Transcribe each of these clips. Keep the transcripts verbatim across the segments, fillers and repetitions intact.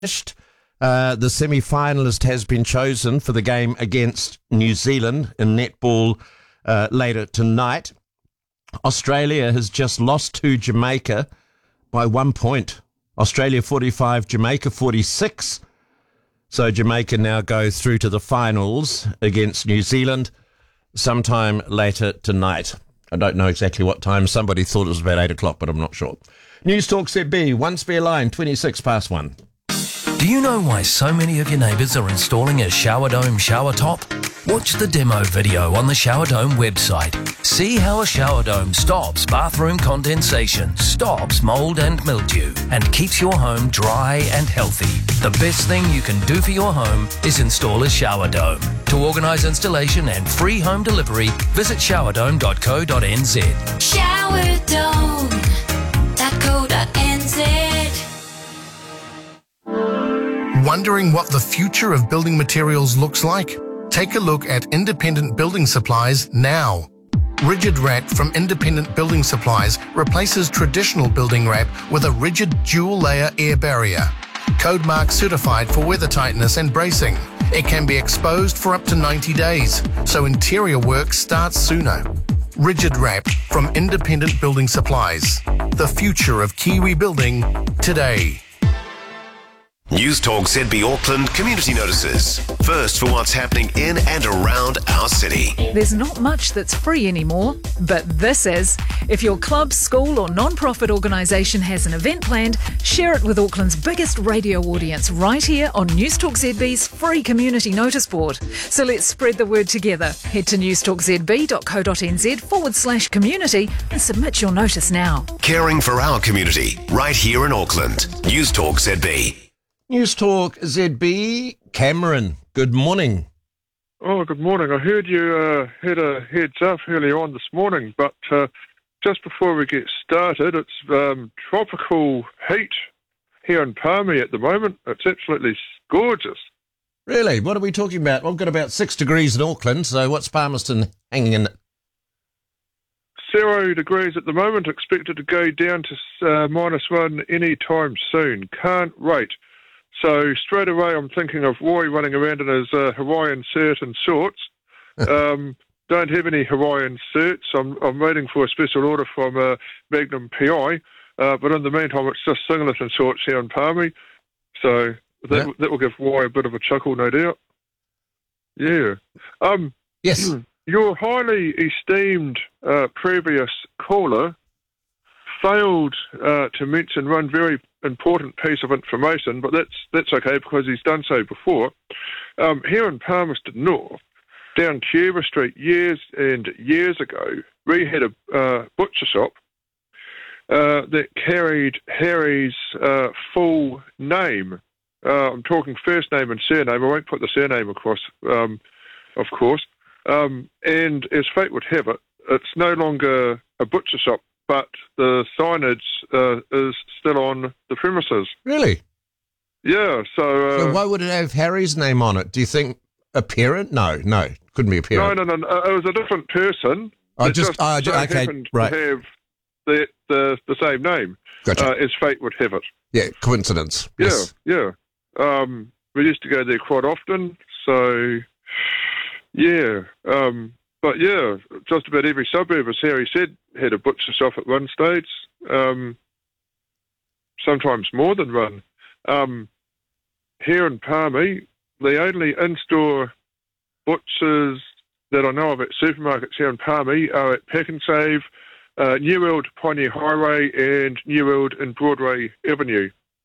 Uh, the semi-finalist has been chosen for the game against New Zealand in netball uh, later tonight. Australia has just lost to Jamaica by one point. Australia forty-five, Jamaica forty-six. So Jamaica now go through to the finals against New Zealand sometime later tonight. I don't know exactly what time. Somebody thought it was about eight o'clock, but I'm not sure. News Talk Z B, one spare line, twenty-six past one. Do you know why so many of your neighbours are installing a Shower Dome shower top? Watch the demo video on the Shower Dome website. See how a shower dome stops bathroom condensation, stops mould and mildew, and keeps your home dry and healthy. The best thing you can do for your home is install a shower dome. To organise installation and free home delivery, visit showerdome dot co dot n z. showerdome dot co dot n z. Wondering what the future of building materials looks like? Take a look at Independent Building Supplies now. Rigid Wrap from Independent Building Supplies replaces traditional building wrap with a rigid dual-layer air barrier. Code Mark certified for weather tightness and bracing. It can be exposed for up to ninety days, so interior work starts sooner. Rigid Wrap from Independent Building Supplies. The future of Kiwi building today. News Talk Z B Auckland community notices. First for what's happening in and around our city. There's not much that's free anymore, but this is. If your club, school or non-profit organisation has an event planned, share it with Auckland's biggest radio audience right here on News Talk Z B's free community notice board. So let's spread the word together. Head to newstalkzb.co.nz forward slash community and submit your notice now. Caring for our community right here in Auckland. News Talk Z B. News Talk Z B, Cameron, good morning. Oh, good morning. I heard you uh, had a heads up earlier on this morning, but uh, just before we get started, it's um, tropical heat here in Palmy at the moment. It's absolutely gorgeous. Really? What are we talking about? We've got about six degrees in Auckland, so what's Palmerston hanging in? Zero degrees at the moment, expected to go down to uh, minus one any time soon. Can't wait. So straight away I'm thinking of Roy running around in his uh, Hawaiian shirt and shorts. Um, don't have any Hawaiian shirts. I'm, I'm waiting for a special order from uh, Magnum P I. Uh, but in the meantime, it's just singlet and shorts here in Palmy. So that, yeah. that will give Roy a bit of a chuckle, no doubt. Yeah. Um, yes. Your highly esteemed uh, previous caller failed uh, to mention one very important piece of information, but that's that's okay because he's done so before. Um, here in Palmerston North, down Cuba Street, years and years ago, we had a uh, butcher shop uh, that carried Harry's uh, full name. Uh, I'm talking first name and surname. I won't put the surname across, um, of course. Um, and as fate would have it, it's no longer a butcher shop, but the signage uh, is still on the premises. Really? Yeah, so... Uh, so why would it have Harry's name on it? Do you think a parent? No, no, couldn't be a parent. No, no, no, no. It was a different person. I it just, just uh, so okay, happened right. to have the, the, the same name, gotcha. uh, as fate would have it. Yeah, coincidence. Yeah, yes. yeah. Um, we used to go there quite often, so... Yeah, um... But yeah, just about every suburb, as Harry said, had a butcher shop at one stage, um, sometimes more than one. Um, here in Palmy, the only in-store butchers that I know of at supermarkets here in Palmy are at Pack and Save, uh, New World Pioneer Highway and New World and Broadway Avenue.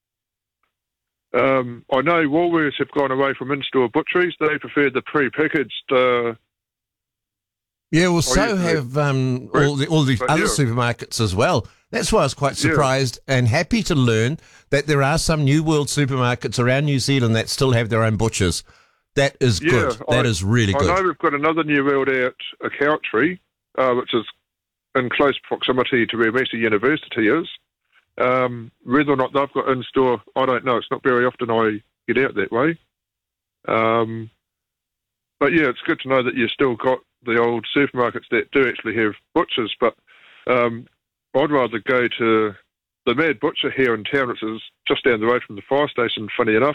Um, I know Woolworths have gone away from in-store butcheries. They prefer the pre-packaged uh Yeah, well, Oh, so yeah, have um, all the all the But other yeah. supermarkets as well. That's why I was quite Yeah. surprised and happy to learn that there are some New World supermarkets around New Zealand that still have their own butchers. That is Yeah, good. That I- is really I good. know we've got another New World out at Cowtree, uh, which is in close proximity to where Massey University is. Um, whether or not they've got in-store, I don't know. It's not very often I get out that way. Um, but yeah, it's good to know that you've still got the old supermarkets that do actually have butchers, but um, I'd rather go to the Mad Butcher here in town, which is just down the road from the fire station, funny enough.